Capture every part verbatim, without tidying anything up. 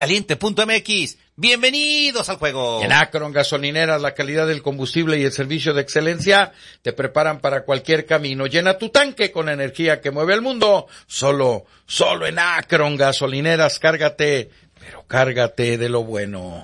Caliente punto M X, bienvenidos al juego. En Akron Gasolineras, la calidad del combustible y el servicio de excelencia te preparan para cualquier camino. Llena tu tanque con energía que mueve el mundo. Solo, solo en Akron Gasolineras, cárgate, pero cárgate de lo bueno.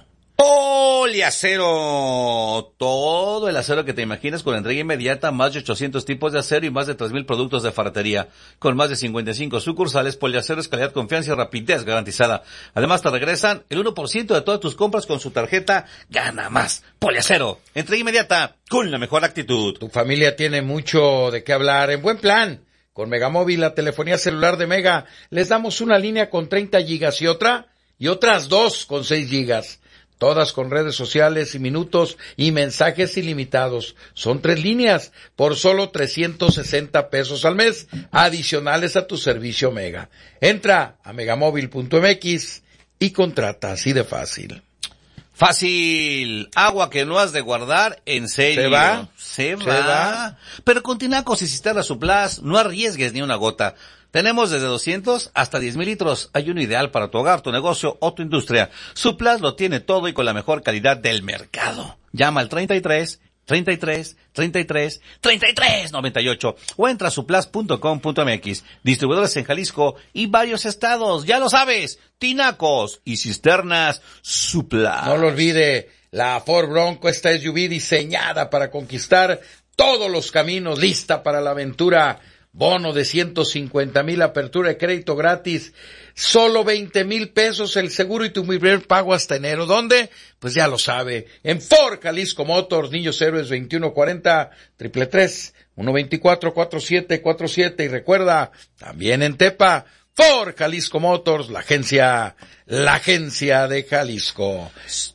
Poliacero, todo el acero que te imaginas con entrega inmediata, más de ochocientos tipos de acero y más de tres mil productos de ferretería. Con más de cincuenta y cinco sucursales, Poliacero es calidad, confianza y rapidez garantizada. Además te regresan el uno por ciento de todas tus compras con su tarjeta Gana Más. Poliacero, entrega inmediata con la mejor actitud. Tu familia tiene mucho de qué hablar en buen plan. Con Megamóvil, la telefonía celular de Mega, les damos una línea con treinta gigas y otra, y otras dos con seis gigas. Todas con redes sociales y minutos y mensajes ilimitados. Son tres líneas por solo trescientos sesenta pesos al mes, adicionales a tu servicio Mega. Entra a megamóvil punto M X y contrata, así de fácil. Fácil, agua que no has de guardar, en serio. ¿Se va? Se va. ¿Se va? Pero con Tinacos y Cisterna Suplas, no arriesgues ni una gota. Tenemos desde doscientos hasta diez mil litros. Hay uno ideal para tu hogar, tu negocio o tu industria. Suplas lo tiene todo y con la mejor calidad del mercado. Llama al treinta y tres, treinta y tres, treinta y tres, treinta y tres, noventa y ocho o entra a suplas punto com punto M X. Distribuidores en Jalisco y varios estados. Ya lo sabes, Tinacos y Cisternas Suplas. No lo olvide, la Ford Bronco, esta S U V diseñada para conquistar todos los caminos, lista para la aventura. Bono de ciento cincuenta mil, apertura de crédito gratis, solo veinte mil pesos el seguro y tu primer pago hasta enero. ¿Dónde? Pues ya lo sabe, en Ford Jalisco Motors, Niños Héroes veintiuno cuarenta, triple tres, uno veinticuatro, cuarenta y siete cuarenta y siete. Y recuerda, también en Tepa, Ford Jalisco Motors, la agencia, la agencia de Jalisco.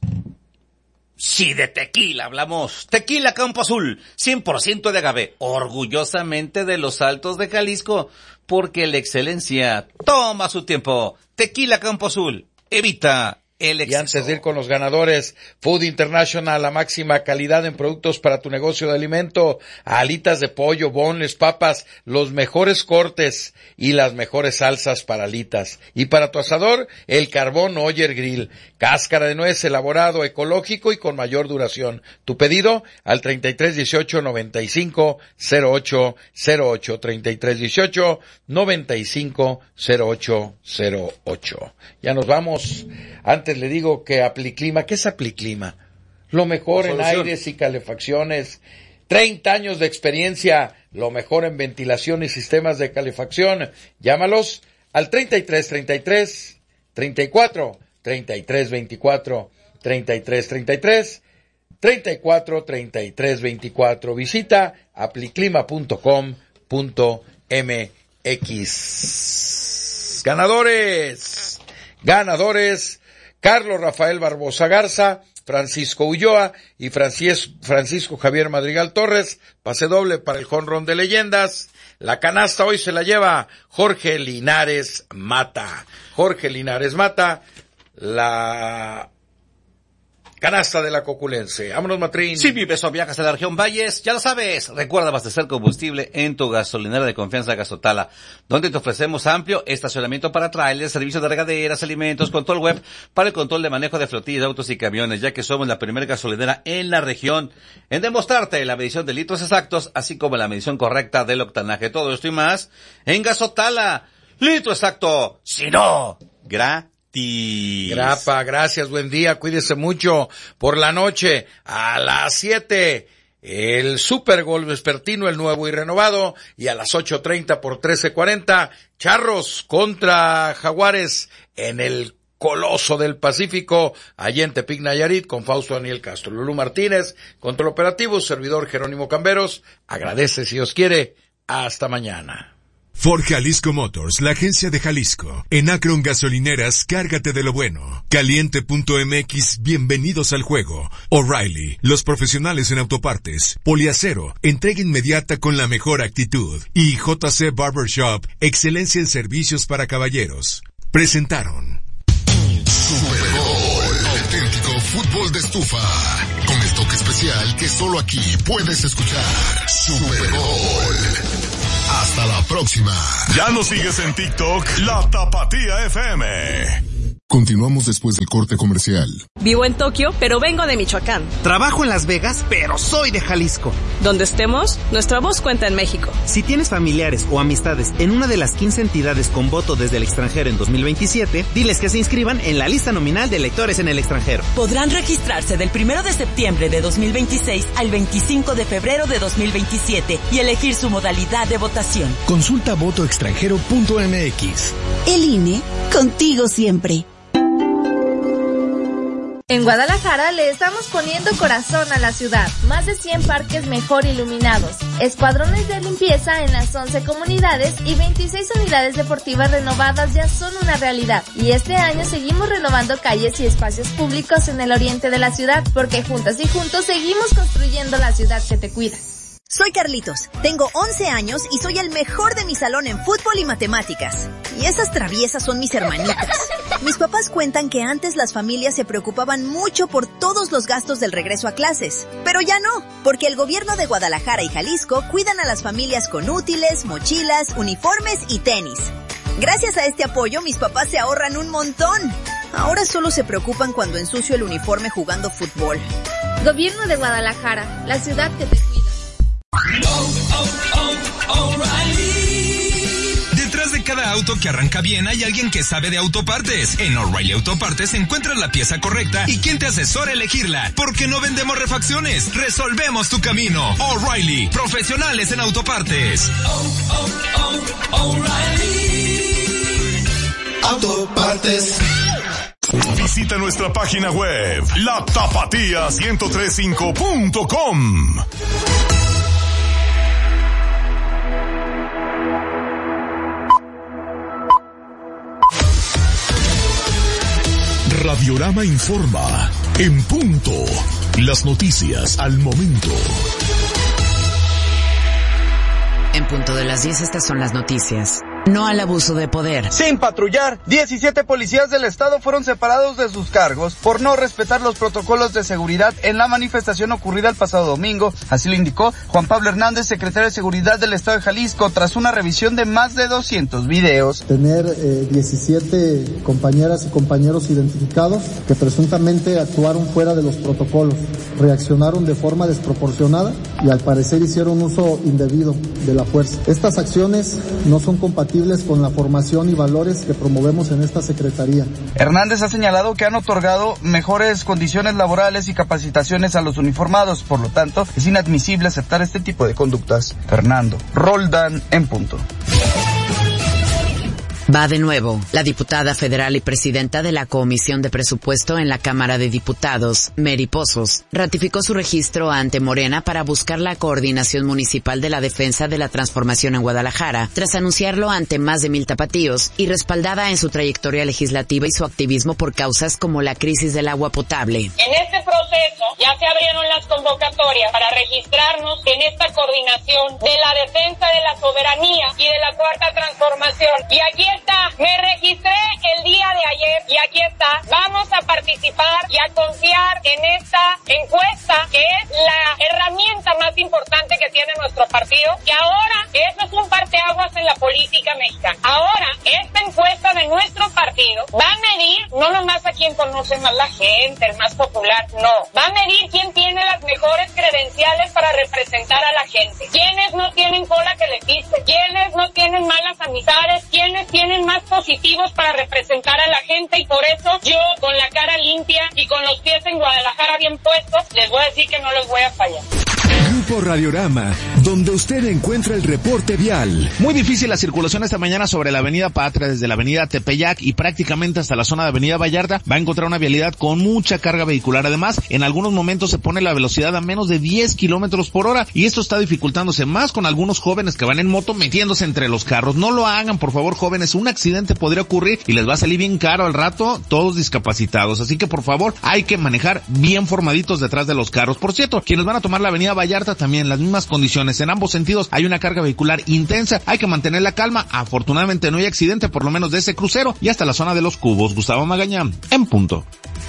Si de tequila hablamos, Tequila Campo Azul, cien por ciento de agave, orgullosamente de los Altos de Jalisco, porque la excelencia toma su tiempo. Tequila Campo Azul, evita el exceso. Y antes de ir con los ganadores, Food International, la máxima calidad en productos para tu negocio de alimento, alitas de pollo, boneless, papas, los mejores cortes y las mejores salsas para alitas. Y para tu asador, el carbón Oyer Grill, cáscara de nuez elaborado, ecológico y con mayor duración. Tu pedido al treinta y tres dieciocho noventa y cinco cero ocho cero ocho, treinta y tres dieciocho noventa y cinco cero ocho cero ocho. Ya nos vamos. Antes le digo que Apliclima, ¿qué es Apliclima? Lo mejor en aires y calefacciones, treinta años de experiencia, lo mejor en ventilación y sistemas de calefacción. Llámalos al treinta y tres treinta y tres, treinta y cuatro, treinta y tres veinticuatro, treinta y tres treinta y tres, treinta y cuatro treinta y tres veinticuatro. Visita apliclima punto com punto M X. Ganadores, ganadores. Carlos Rafael Barbosa Garza, Francisco Ulloa y Francisco Javier Madrigal Torres. Pase doble para el jonrón de leyendas. La canasta hoy se la lleva Jorge Linares Mata. Jorge Linares Mata, la canasta de la Coculense. Vámonos, Matrín. Si vives o viajas a la región Valles, ya lo sabes. Recuerda abastecer combustible en tu gasolinera de confianza Gasotala, donde te ofrecemos amplio estacionamiento para trailers, servicio de regaderas, alimentos, control web para el control de manejo de flotillas de autos y camiones, ya que somos la primera gasolinera en la región en demostrarte la medición de litros exactos, así como la medición correcta del octanaje. Todo esto y más en Gasotala. Litro exacto, si no, gratis. Grapa, gracias, buen día, cuídese mucho. Por la noche, a las siete, el Super Gol vespertino, el nuevo y renovado, y a las ocho treinta por trece cuarenta, Charros contra Jaguares en el Coloso del Pacífico, allá en Tepic, Nayarit, con Fausto Daniel Castro. Lulú Martínez, control operativo, servidor Jerónimo Camberos, agradece si Dios quiere, hasta mañana. Ford Jalisco Motors, la agencia de Jalisco. En Akron Gasolineras, cárgate de lo bueno. Caliente punto M X, bienvenidos al juego. O'Reilly, los profesionales en autopartes. Poliacero, entrega inmediata con la mejor actitud. Y J C Barbershop, excelencia en servicios para caballeros. Presentaron Super Gol, auténtico fútbol de estufa. Con el toque especial que solo aquí puedes escuchar. Super Gol. Hasta la próxima. Ya nos sigues en TikTok, La Tapatía F M. Continuamos después del corte comercial. Vivo en Tokio, pero vengo de Michoacán. Trabajo en Las Vegas, pero soy de Jalisco. Donde estemos, nuestra voz cuenta en México. Si tienes familiares o amistades en una de las quince entidades con voto desde el extranjero en dos mil veintisiete, diles que se inscriban en la lista nominal de electores en el extranjero. Podrán registrarse del primero de septiembre de dos mil veintiséis al veinticinco de febrero de dos mil veintisiete y elegir su modalidad de votación. Consulta voto extranjero punto m x. El I N E, contigo siempre. En Guadalajara le estamos poniendo corazón a la ciudad. Más de cien parques mejor iluminados, escuadrones de limpieza en las once comunidades y veintiséis unidades deportivas renovadas ya son una realidad. Y este año seguimos renovando calles y espacios públicos en el oriente de la ciudad, porque juntas y juntos seguimos construyendo la ciudad que te cuida. Soy Carlitos, tengo once años y soy el mejor de mi salón en fútbol y matemáticas. Y esas traviesas son mis hermanitas. Mis papás cuentan que antes las familias se preocupaban mucho por todos los gastos del regreso a clases. Pero ya no, porque el gobierno de Guadalajara y Jalisco cuidan a las familias con útiles, mochilas, uniformes y tenis. Gracias a este apoyo, mis papás se ahorran un montón. Ahora solo se preocupan cuando ensucio el uniforme jugando fútbol. Gobierno de Guadalajara, la ciudad que te cuida. Oh, oh, oh, O'Reilly. Detrás de cada auto que arranca bien hay alguien que sabe de autopartes. En O'Reilly Autopartes encuentras la pieza correcta y quien te asesora a elegirla. Porque no vendemos refacciones, resolvemos tu camino. O'Reilly, profesionales en autopartes. Oh, oh, oh, O'Reilly Autopartes. Visita nuestra página web, la tapatía ciento tres punto cinco punto com. Radiorama informa, en punto, las noticias al momento. En punto de las diez, estas son las noticias. No al abuso de poder. Sin patrullar, diecisiete policías del estado fueron separados de sus cargos por no respetar los protocolos de seguridad en la manifestación ocurrida el pasado domingo. Así lo indicó Juan Pablo Hernández, secretario de Seguridad del estado de Jalisco, tras una revisión de más de doscientos videos. Tener eh, diecisiete compañeras y compañeros identificados que presuntamente actuaron fuera de los protocolos, reaccionaron de forma desproporcionada y al parecer hicieron uso indebido de la fuerza. Estas acciones no son compatibles con la formación y valores que promovemos en esta Secretaría. Hernández ha señalado que han otorgado mejores condiciones laborales y capacitaciones a los uniformados, por lo tanto, es inadmisible aceptar este tipo de conductas. Fernando Roldán, en punto. Va de nuevo. La diputada federal y presidenta de la Comisión de Presupuesto en la Cámara de Diputados, Mary Pozos, ratificó su registro ante Morena para buscar la coordinación municipal de la defensa de la transformación en Guadalajara, tras anunciarlo ante más de mil tapatíos y respaldada en su trayectoria legislativa y su activismo por causas como la crisis del agua potable. En este proceso ya se abrieron las convocatorias para registrarnos en esta coordinación de la defensa de la soberanía y de la cuarta transformación. Y aquí está, me registré el día de ayer y aquí está. Vamos a participar y a confiar en esta encuesta que es la herramienta más importante que tiene nuestro partido, que ahora eso es un parteaguas en la política mexicana. Ahora esta encuesta de nuestro partido va a medir no nomás a quien conoce más la gente, el más popular, no, va a medir quién tiene las mejores credenciales para representar a la gente, quiénes no tienen cola que le pise, quiénes no tienen malas amistades, quiénes tienen más positivos para representar a la gente. Y por eso yo, con la cara limpia y con los pies en Guadalajara bien puestos, les voy a decir que no les voy a fallar. Grupo Radiorama, donde usted encuentra el reporte vial. Muy difícil la circulación esta mañana sobre la avenida Patria, desde la avenida Tepeyac y prácticamente hasta la zona de avenida Vallarta. Va a encontrar una vialidad con mucha carga vehicular. Además, en algunos momentos se pone la velocidad a menos de diez kilómetros por hora y esto está dificultándose más con algunos jóvenes que van en moto metiéndose entre los carros. No lo hagan, por favor, jóvenes. Un accidente podría ocurrir y les va a salir bien caro al rato, todos discapacitados. Así que, por favor, hay que manejar bien formaditos detrás de los carros. Por cierto, quienes van a tomar la avenida Vallarta también las mismas condiciones. En ambos sentidos hay una carga vehicular intensa. Hay que mantener la calma. Afortunadamente no hay accidente, por lo menos de ese crucero y hasta la zona de los Cubos. Gustavo Magaña, en punto.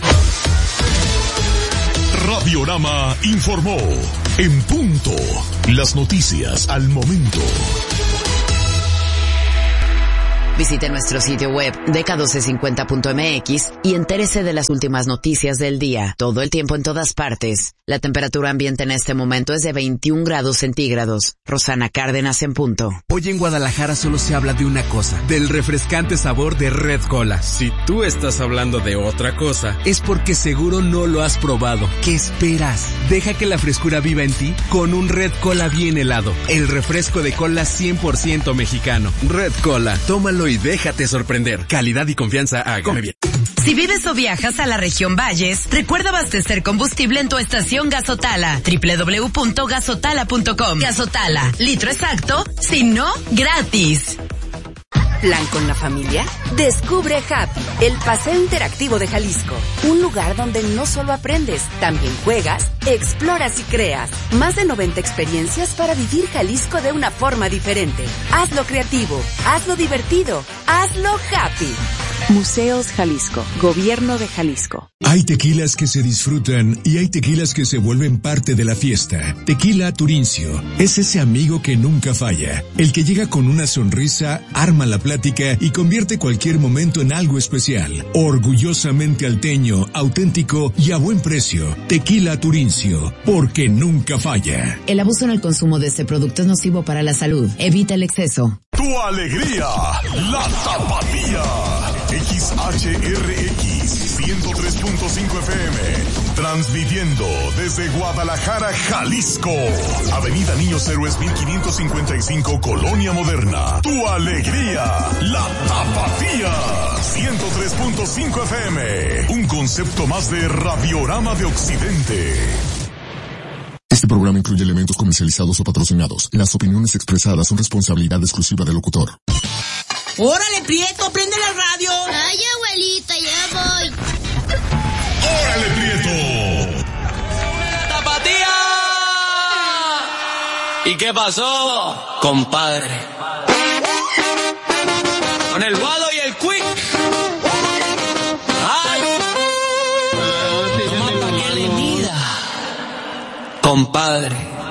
Radiorama informó, en punto, las noticias al momento. Visite nuestro sitio web D K doce cincuenta punto M X y entérese de las últimas noticias del día, todo el tiempo en todas partes. La temperatura ambiente en este momento es de veintiún grados centígrados. Rosana Cárdenas en punto. Hoy en Guadalajara solo se habla de una cosa, del refrescante sabor de Red Cola. Si tú estás hablando de otra cosa, es porque seguro no lo has probado. ¿Qué esperas? Deja que la frescura viva en ti con un Red Cola bien helado. El refresco de cola cien por ciento mexicano. Red Cola, tómalo y déjate sorprender. Calidad y confianza a Come Bien. Si vives o viajas a la región Valles, recuerda abastecer combustible en tu estación Gasotala. doble u doble u doble u punto gasotala punto com. Gasotala, litro exacto, si no, gratis. ¿Plan con la familia? Descubre Happy, el paseo interactivo de Jalisco. Un lugar donde no solo aprendes, también juegas, exploras y creas. Más de noventa experiencias para vivir Jalisco de una forma diferente. Hazlo creativo, hazlo divertido, hazlo happy. Museos Jalisco, Gobierno de Jalisco. Hay tequilas que se disfrutan y hay tequilas que se vuelven parte de la fiesta. Tequila Turincio es ese amigo que nunca falla, el que llega con una sonrisa, arma la plática y convierte cualquier momento en algo especial. Orgullosamente alteño, auténtico y a buen precio. Tequila Turincio, porque nunca falla. El abuso en el consumo de este producto es nocivo para la salud. Evita el exceso. Tu alegría, la Tapatía. X H R X ciento tres punto cinco F M, transmitiendo desde Guadalajara, Jalisco, Avenida Niños Héroes mil quinientos cincuenta y cinco, Colonia Moderna. Tu alegría, la Tapatía, ciento tres punto cinco F M, un concepto más de Radiorama de Occidente. Este programa incluye elementos comercializados o patrocinados. Las opiniones expresadas son responsabilidad exclusiva del locutor. ¡Órale, Prieto, prende la radio! Ay, abuelita, ya voy. ¡Órale, Prieto! ¡Tapatía! ¿Y qué pasó, compadre? Con el Guado y el Quick. ¡Ay! Nomás pa' que le mida, compadre.